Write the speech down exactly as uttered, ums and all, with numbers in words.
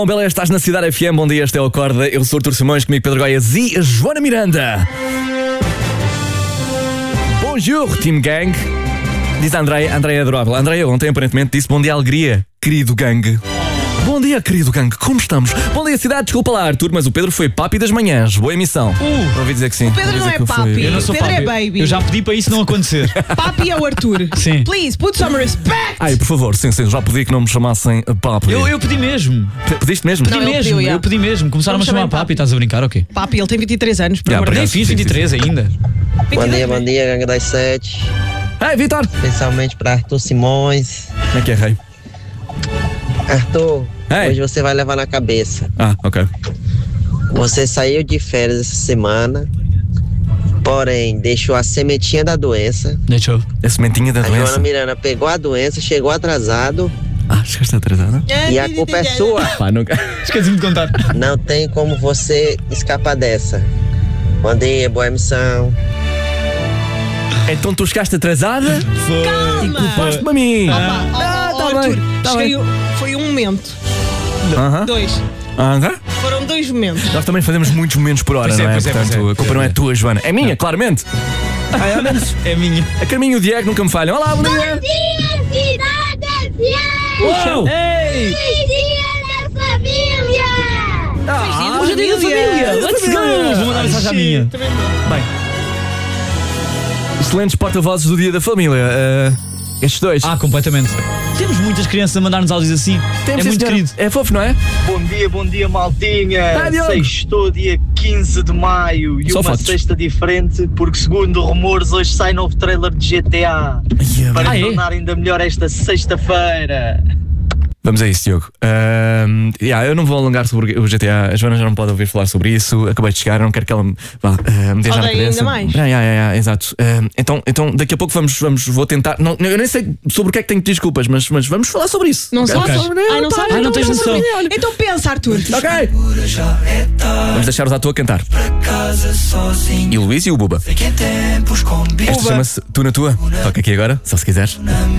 Bom, Belé, estás na Cidade F M, bom dia, este é o Acorda. Eu sou o Artur Simões, comigo Pedro Goiás e a Joana Miranda. Bonjour, Team Gang. Diz a Andreia, Andreia é adorável. A Andreia ontem aparentemente disse bom dia, alegria, querido gang. Bom dia, querido gang, como estamos? Bom dia, cidade, desculpa lá, Arthur, mas o Pedro foi papi das manhãs. Boa emissão. Uh, Ouvi dizer que sim. O Pedro não é papi, eu não sou Pedro papi. é baby. Eu já pedi para isso não acontecer. Papi é o Arthur. Sim. Please, put some respect. Ai, por favor, sim, sim, já pedi que não me chamassem papi. Eu, eu pedi mesmo. P- Pediste mesmo? Pedi Não, ele mesmo, pediu, já. eu pedi mesmo. Começaram Não a chamar chamem papi, papi. estás a brincar ou quê? Papi, ele tem vinte e três anos, por Já, amor por de Nem acaso. Deus. fiz vinte e três ainda. Bom dia, bom né? dia, Gangue das Sete. Ai, Vitor! Especialmente para Arthur Simões. Como é que é, rei? Arthur, Ei. hoje você vai levar na cabeça. Ah, ok. Você saiu de férias essa semana, porém deixou a sementinha da doença. Deixa eu. A sementinha da A Joana doença. Miranda pegou a doença, chegou atrasado Ah, chegaste atrasada? e a culpa é sua. Pá, nunca. Esqueci-me de contar. Não tem como você escapar dessa. Bom dia, boa emissão. Então tu chegaste atrasada Foi. e culpaste-me a mim. Opa, Ah, oh, oh, tá Arthur, bem, tá cheguei bem. o- foi um momento. Aham. Dois. Aham. Foram dois momentos. Nós também fazemos muitos momentos por hora, Pois é, não é? pois é, Portanto, pois é. a culpa não é tua, Joana. É minha, claramente. Ah, é, ao menos. É minha. A Carminho e o Diego nunca me falham. Olá, bom dia. Cidade F M! Uau! Ei! Feliz dia da família! Ah, Hoje é dia da família! Let's go! Vou mandar mensagem à minha. Bem. Excelentes porta-vozes do Dia da Família. Ah, estes dois. Ah, completamente. Temos muitas crianças a mandar-nos áudios assim. Temos, é sim, muito senhora. querido. É fofo, não é? Bom dia, bom dia, maltinha. Ah, Diogo. Sextou dia quinze de maio e Só uma fotos. sexta diferente, porque segundo rumores hoje sai novo trailer de G T A para Ah, é? tornar ainda melhor esta sexta-feira. Vamos a isso, Diogo. Ahm, yeah, eu não vou alongar sobre o G T A. A Joana já não pode ouvir falar sobre isso. Acabei de chegar, eu não quero que ela me, vá, ah, me dê já na Odeia cabeça. ainda mais. Yeah, yeah, yeah, exato. Ahm, então, então, daqui a pouco vamos, vamos vou tentar. Não, eu nem sei sobre o que é que tenho que pedir desculpas, mas, mas vamos falar sobre isso. Não Ok? sabes? Sobre- Ai, não Pá, sabes? Ai, não tens noção. Então pensa, Arthur. Ok. Vamos deixar os atores cantar. E o Luís e o Buba. Este chama-se Tu na Tua. Toca aqui agora, só se quiseres.